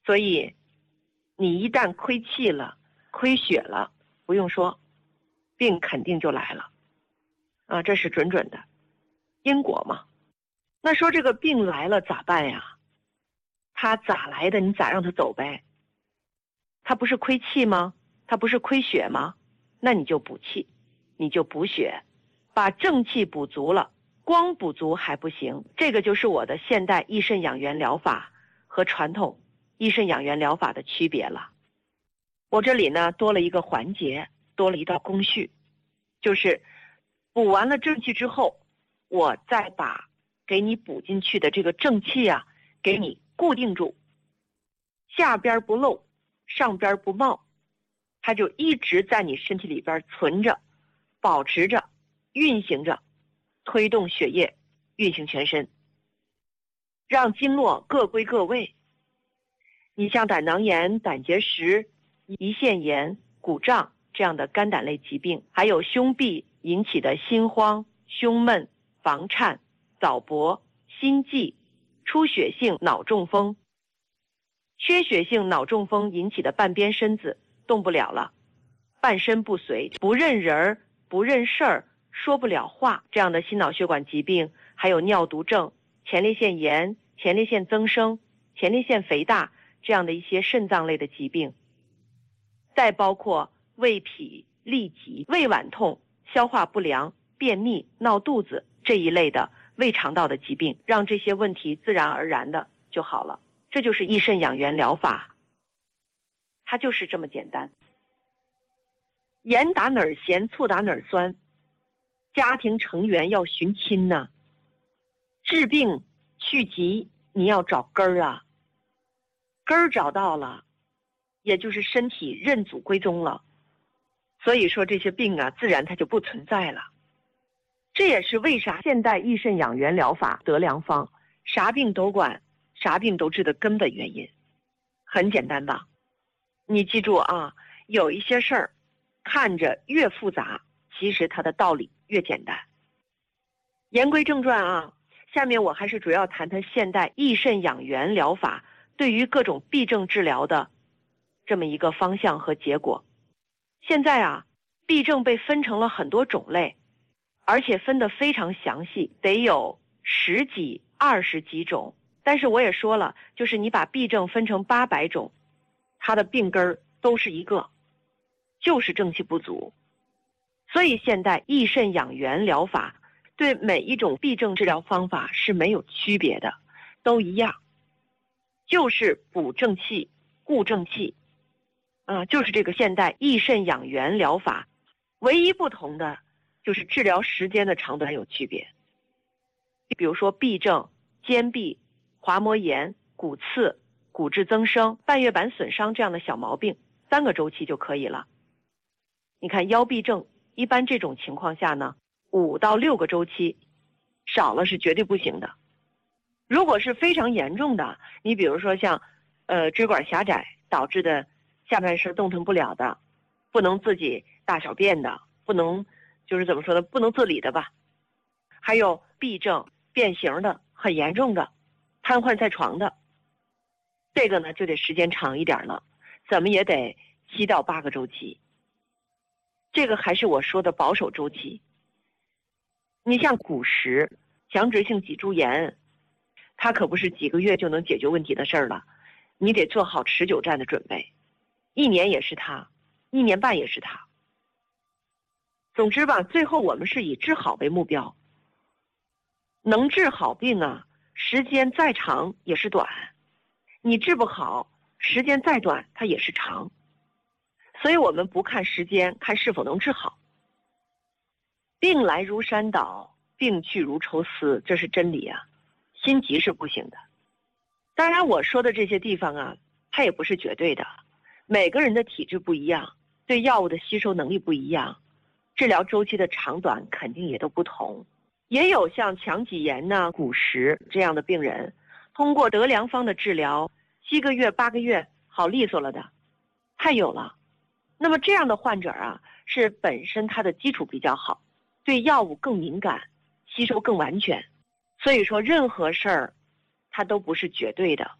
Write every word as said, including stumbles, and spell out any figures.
所以你一旦亏气了，亏血了，不用说，病肯定就来了啊，这是准准的因果嘛。那说这个病来了咋办呀？他咋来的你咋让他走呗？他不是亏气吗？他不是亏血吗？那你就补气，你就补血，把正气补足了。光补足还不行，这个就是我的现代益肾养元疗法和传统益肾养元疗法的区别了。我这里呢多了一个环节，多了一道工序，就是补完了正气之后，我再把给你补进去的这个正气啊给你固定住，下边不漏，上边不冒，它就一直在你身体里边存着，保持着，运行着，推动血液运行全身，让经络各归各位。你像胆囊炎、胆结石、胰腺炎、鼓胀这样的肝胆类疾病，还有胸痹引起的心慌、胸闷、房颤、早搏、心悸、出血性脑中风、缺血性脑中风引起的半边身子动不了了，半身不遂，不认人不认事儿，说不了话，这样的心脑血管疾病，还有尿毒症、前列腺炎、前列腺增生、前列腺肥大这样的一些肾脏类的疾病，再包括胃痞、痢疾、胃脘痛、消化不良、便秘、闹肚子这一类的胃肠道的疾病，让这些问题自然而然的就好了。这就是益肾养元疗法，它就是这么简单。盐打哪儿咸，醋打哪儿酸，家庭成员要寻亲呐、啊。治病去疾，你要找根儿啊，根儿找到了，也就是身体认祖归宗了。所以说这些病啊，自然它就不存在了。这也是为啥现代益肾养元疗法得良方，啥病都管，啥病都治的根本原因。很简单吧？你记住啊，有一些事儿看着越复杂，其实它的道理越简单。言归正传啊，下面我还是主要谈谈现代益肾养元疗法对于各种痹症治疗的这么一个方向和结果。现在啊，痹症被分成了很多种类，而且分得非常详细，得有十几、二十几种。但是我也说了，就是你把痹症分成八百种，它的病根儿都是一个，就是正气不足。所以现代益肾养元疗法对每一种痹症治疗方法是没有区别的，都一样，就是补正气、固正气，啊，就是这个现代益肾养元疗法，唯一不同的就是治疗时间的长短有区别。比如说痹症、肩痹、滑膜炎、骨刺、骨质增生、半月板损伤这样的小毛病，三个周期就可以了。你看腰痹症，一般这种情况下呢，五到六个周期，少了是绝对不行的。如果是非常严重的，你比如说像呃支管狭窄导致的下半身动弹不了的，不能自己大小便的，不能就是怎么说呢，不能自理的吧，还有痹症变形的很严重的，瘫痪在床的，这个呢就得时间长一点了，怎么也得七到八个周期。这个还是我说的保守周期。你像骨石、强直性脊柱炎，它可不是几个月就能解决问题的事儿了，你得做好持久战的准备，一年也是它，一年半也是它。总之吧，最后我们是以治好为目标。能治好病啊，时间再长也是短，你治不好，时间再短它也是长。所以我们不看时间，看是否能治好。病来如山倒，病去如抽丝，这是真理啊，心急是不行的。当然我说的这些地方啊，它也不是绝对的，每个人的体质不一样，对药物的吸收能力不一样，治疗周期的长短肯定也都不同。也有像强脊炎呐、骨石这样的病人，通过得良方的治疗，七个月、八个月好利索了的，太有了。那么这样的患者啊，是本身他的基础比较好，对药物更敏感，吸收更完全。所以说任何事儿它都不是绝对的，